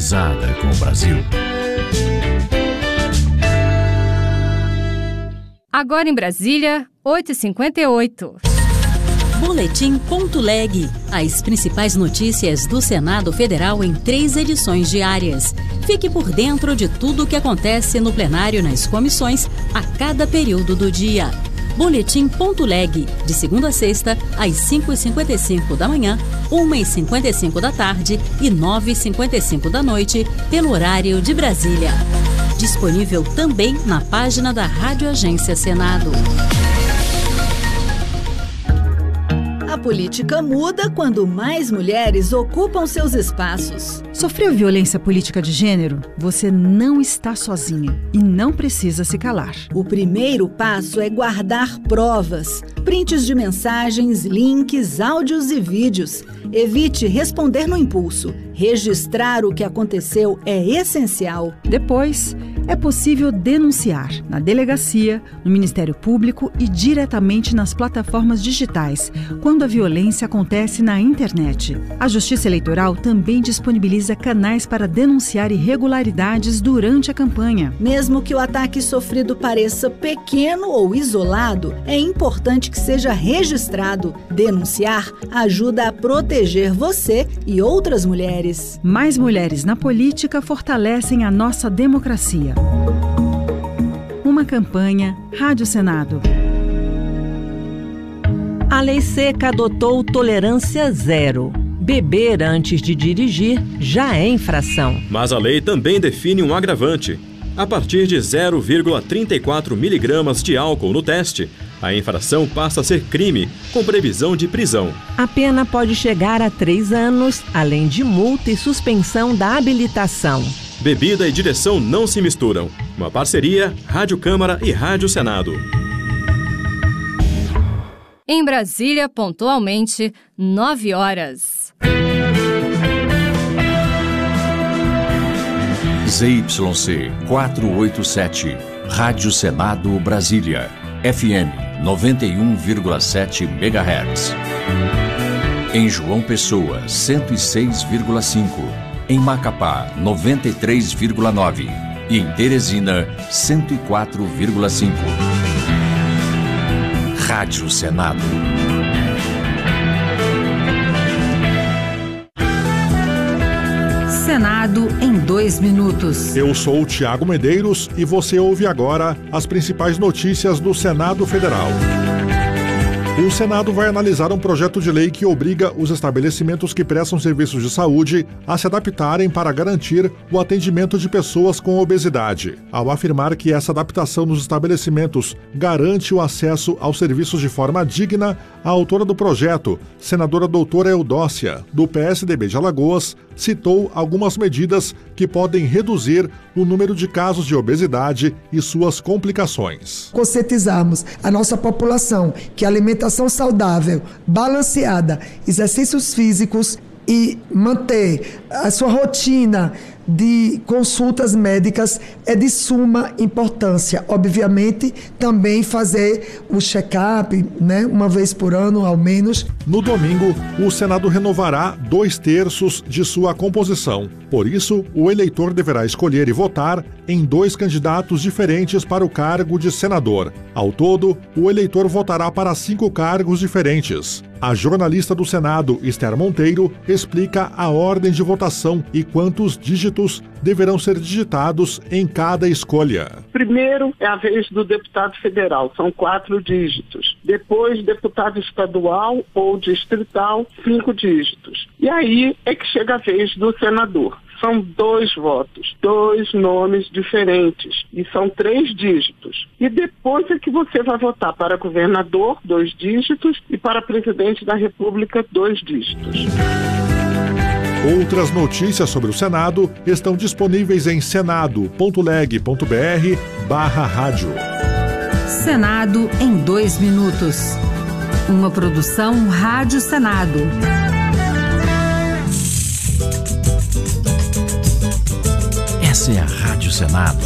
sintonizada com o Brasil. Agora em Brasília, 8h58. Boletim.leg. As principais notícias do Senado Federal em 3 edições diárias. Fique por dentro de tudo o que acontece no plenário nas comissões a cada período do dia. Boletim.leg. De segunda a sexta, às 5h55 da manhã, 1h55 da tarde e 9h55 da noite, pelo horário de Brasília. Disponível também na página da Rádio Agência Senado. A política muda quando mais mulheres ocupam seus espaços. Sofreu violência política de gênero? Você não está sozinha e não precisa se calar. O primeiro passo é guardar provas, prints de mensagens, links, áudios e vídeos. Evite responder no impulso. Registrar o que aconteceu é essencial. Depois, é possível denunciar na delegacia, no Ministério Público e diretamente nas plataformas digitais, quando a violência acontece na internet. A Justiça Eleitoral também disponibiliza canais para denunciar irregularidades durante a campanha. Mesmo que o ataque sofrido pareça pequeno ou isolado, é importante que seja registrado. Denunciar ajuda a proteger você e outras mulheres. Mais mulheres na política fortalecem a nossa democracia. Uma campanha Rádio Senado. A Lei Seca adotou tolerância zero. Beber antes de dirigir já é infração. Mas a lei também define um agravante. A partir de 0,34 miligramas de álcool no teste, a infração passa a ser crime, com previsão de prisão. A pena pode chegar a 3 anos, além de multa e suspensão da habilitação. Bebida e direção não se misturam. Uma parceria Rádio Câmara e Rádio Senado. Em Brasília, pontualmente, 9 horas. ZYC 487, Rádio Senado Brasília, FM 91,7 MHz. Em João Pessoa, 106,5. Em Macapá, 93,9. E em Teresina, 104,5. Rádio Senado. Senado em 2 minutos. Eu sou o Tiago Medeiros e você ouve agora as principais notícias do Senado Federal. O Senado vai analisar um projeto de lei que obriga os estabelecimentos que prestam serviços de saúde a se adaptarem para garantir o atendimento de pessoas com obesidade. Ao afirmar que essa adaptação nos estabelecimentos garante o acesso aos serviços de forma digna, a autora do projeto, senadora doutora Eudócia, do PSDB de Alagoas, citou algumas medidas que podem reduzir o número de casos de obesidade e suas complicações. Conscientizarmos a nossa população que a alimentação saudável, balanceada, exercícios físicos e manter a sua rotina de consultas médicas é de suma importância. Obviamente, também fazer o check-up, uma vez por ano, ao menos. No domingo, o Senado renovará 2/3 de sua composição. Por isso, o eleitor deverá escolher e votar em 2 candidatos diferentes para o cargo de senador. Ao todo, o eleitor votará para 5 cargos diferentes. A jornalista do Senado, Esther Monteiro, explica a ordem de votação e quantos dígitos deverão ser digitados em cada escolha. Primeiro é a vez do deputado federal, são 4 dígitos. Depois, deputado estadual ou distrital, 5 dígitos. E aí é que chega a vez do senador. São 2 votos, 2 nomes diferentes e são 3 dígitos. E depois é que você vai votar para governador, 2 dígitos, e para presidente da República, 2 dígitos. Outras notícias sobre o Senado estão disponíveis em senado.leg.br/rádio. Senado em 2 minutos. Uma produção Rádio Senado. Essa é a Rádio Senado.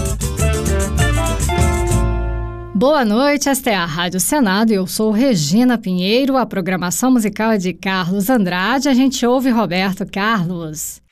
Boa noite, esta é a Rádio Senado e eu sou Regina Pinheiro. A programação musical é de Carlos Andrade. A gente ouve Roberto Carlos.